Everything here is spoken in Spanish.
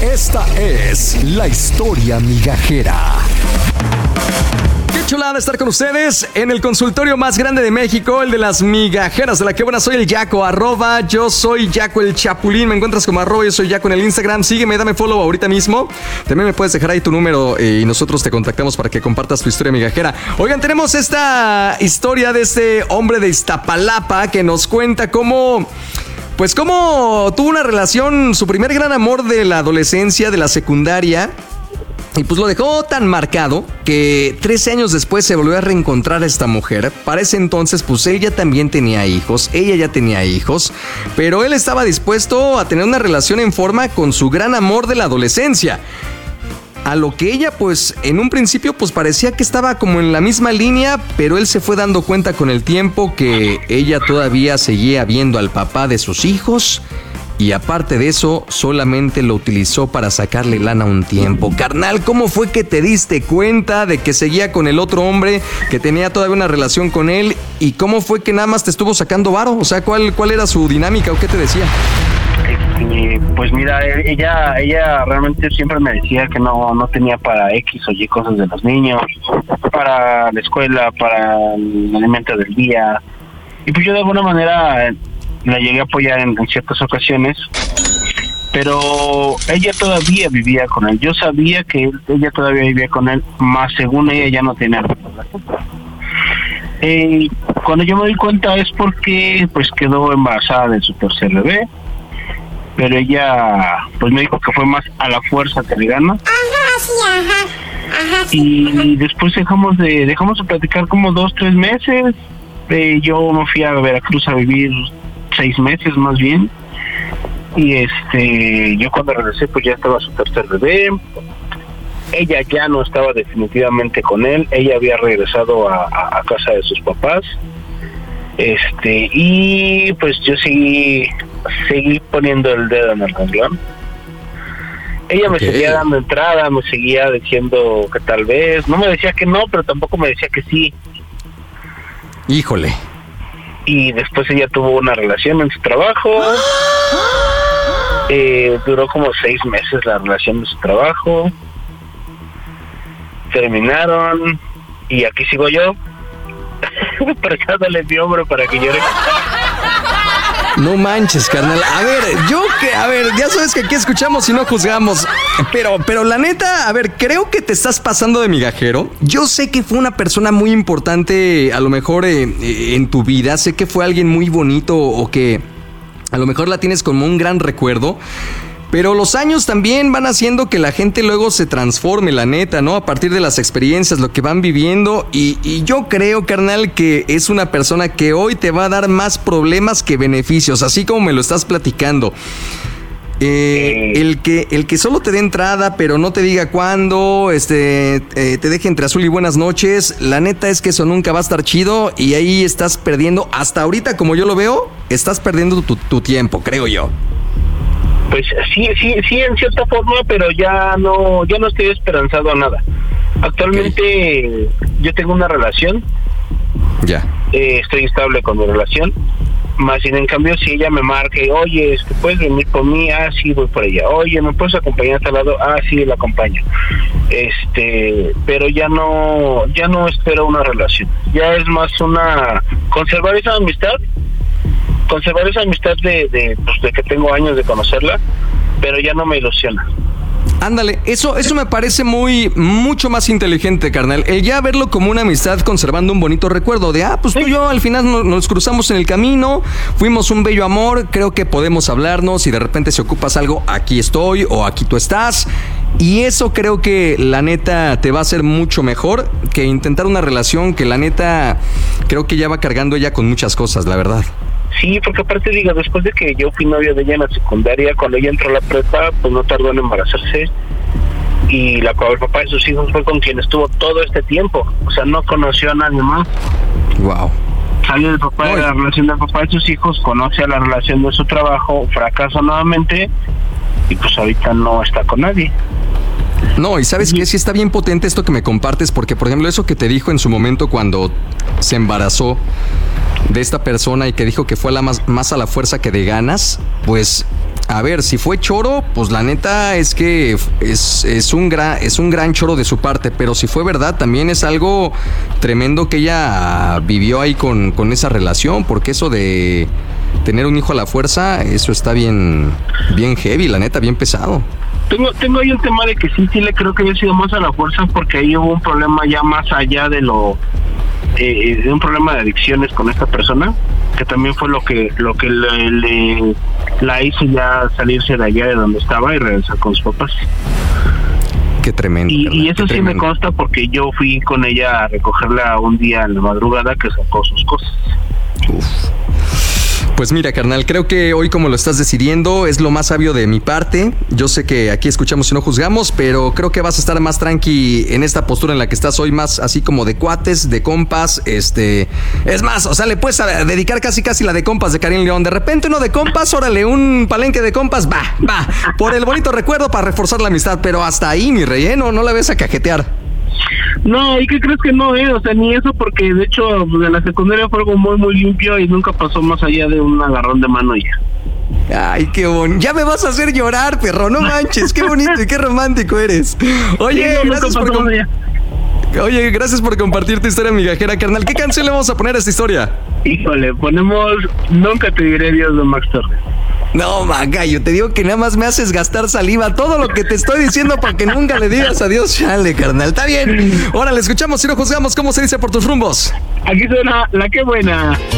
Esta es la historia migajera. Qué chulada estar con ustedes en el consultorio más grande de México, el de las migajeras de la que buena. Soy el Yaco, yo soy Yaco el Chapulín. Me encuentras como yo soy Yaco en el Instagram. Sígueme, dame follow ahorita mismo. También me puedes dejar ahí tu número y nosotros te contactamos para que compartas tu historia migajera. Oigan, tenemos esta historia de este hombre de Iztapalapa que nos cuenta cómo tuvo una relación, su primer gran amor de la adolescencia, de la secundaria. Y pues lo dejó tan marcado que 13 años después se volvió a reencontrar a esta mujer. Para ese entonces, pues ella también tenía hijos, ella ya tenía hijos, pero él estaba dispuesto a tener una relación en forma con su gran amor de la adolescencia. A lo que ella, pues, en un principio, pues parecía que estaba como en la misma línea, pero él se fue dando cuenta con el tiempo que ella todavía seguía viendo al papá de sus hijos. Y aparte de eso, solamente lo utilizó para sacarle lana un tiempo. Carnal, ¿cómo fue que te diste cuenta de que seguía con el otro hombre, que tenía todavía una relación con él? ¿Y cómo fue que nada más te estuvo sacando varo? O sea, ¿cuál era su dinámica o qué te decía? Pues mira, ella realmente siempre me decía que no tenía para X o Y cosas de los niños, para la escuela, para el alimento del día. Y pues yo de alguna manera la llegué a apoyar en ciertas ocasiones, pero ella todavía vivía con él. Yo sabía que ella todavía vivía con él, más según ella ya no tenía relación. Cuando yo me di cuenta es porque pues quedó embarazada de su tercer bebé, pero ella pues me dijo que fue más a la fuerza que le gana. Y después dejamos de platicar como 2-3 meses. Yo me fui a Veracruz a vivir 6 meses más bien, y yo cuando regresé pues ya estaba su tercer bebé. Ella ya no estaba definitivamente con él, ella había regresado a casa de sus papás, y pues yo seguí poniendo el dedo en el renglón. Ella me seguía dando entrada, me seguía diciendo que tal vez, no me decía que no, pero tampoco me decía que sí. Híjole. Y después ella tuvo una relación en su trabajo. Duró como 6 meses la relación de su trabajo. Terminaron. Y aquí sigo yo. Prestándole mi hombro para que llore. No manches, carnal. A ver, ya sabes que aquí escuchamos y no juzgamos. Pero la neta, a ver, creo que te estás pasando de migajero. Yo sé que fue una persona muy importante, a lo mejor en tu vida. Sé que fue alguien muy bonito o que a lo mejor la tienes como un gran recuerdo. Pero los años también van haciendo que la gente luego se transforme, la neta, ¿no? A partir de las experiencias, lo que van viviendo. Y yo creo, carnal, que es una persona que hoy te va a dar más problemas que beneficios, así como me lo estás platicando. El que solo te dé entrada, pero no te diga cuándo, te deje entre azul y buenas noches, la neta es que eso nunca va a estar chido y ahí estás perdiendo, hasta ahorita como yo lo veo, estás perdiendo tu tiempo, creo yo. Pues sí, en cierta forma, pero ya no estoy esperanzado a nada. Actualmente yo tengo una relación. Ya. Estoy estable con mi relación. Más sin en cambio, si ella me marca, oye, ¿puedes venir por mí? Sí, voy por ella. Oye, ¿me puedes acompañar hasta el lado? Sí, la acompaño. Pero ya no espero una relación. Ya es más conservar esa amistad de que tengo años de conocerla, pero ya no me ilusiona. Ándale, eso me parece mucho más inteligente, carnal. El ya verlo como una amistad conservando un bonito recuerdo de, pues tú y yo al final nos cruzamos en el camino, fuimos un bello amor, creo que podemos hablarnos y de repente si ocupas algo, aquí estoy o aquí tú estás. Y eso creo que la neta te va a hacer mucho mejor que intentar una relación que la neta creo que ya va cargando ella con muchas cosas, la verdad. Sí, porque aparte digo, después de que yo fui novio de ella en la secundaria, cuando ella entró a la prepa, pues no tardó en embarazarse. Y el papá de sus hijos fue con quien estuvo todo este tiempo. O sea, no conoció a nadie más. Wow. Sale el papá de la relación del papá de sus hijos, conoce a la relación de su trabajo, fracasa nuevamente y pues ahorita no está con nadie. No, y ¿sabes qué? Sí está bien potente esto que me compartes, porque, por ejemplo, eso que te dijo en su momento cuando se embarazó de esta persona y que dijo que fue más a la fuerza que de ganas, pues A ver, si fue choro, pues la neta es que es un gran choro de su parte, pero si fue verdad, también es algo tremendo que ella vivió ahí con esa relación, porque eso de tener un hijo a la fuerza, eso está bien heavy, la neta, bien pesado. Tengo ahí un tema de que sí le creo que había sido más a la fuerza, porque ahí hubo un problema ya más allá de un problema de adicciones con esta persona, que también fue lo que la hizo ya salirse de allá de donde estaba y regresar con sus papás. Qué tremendo. Y eso sí me consta porque yo fui con ella a recogerla un día en la madrugada que sacó sus cosas. Uf. Pues mira, carnal, creo que hoy como lo estás decidiendo es lo más sabio de mi parte. Yo sé que aquí escuchamos y no juzgamos, pero creo que vas a estar más tranqui en esta postura en la que estás hoy, más así como de cuates, de compas. Es más, o sea, le puedes dedicar casi la de compas de Karim León. De repente uno de compas, órale, un palenque de compas, va, por el bonito recuerdo para reforzar la amistad, pero hasta ahí, mi rey, no la ves a cajetear. No, ¿y qué crees que no, O sea, ni eso, porque de hecho de la secundaria fue algo muy, muy limpio y nunca pasó más allá de un agarrón de mano ya. Ay, qué bonito. Ya me vas a hacer llorar, perro, no manches, qué bonito y qué romántico eres. Oye, gracias por compartir tu historia migajera, carnal. ¿Qué canción le vamos a poner a esta historia? Híjole, ponemos Nunca te diré adiós de Max Torres. No, Magayo, te digo que nada más me haces gastar saliva. Todo lo que te estoy diciendo para que nunca le digas adiós, chale, carnal. Está bien. Ahora le escuchamos y no juzgamos. ¿Cómo se dice por tus rumbos? Aquí suena La Qué Buena.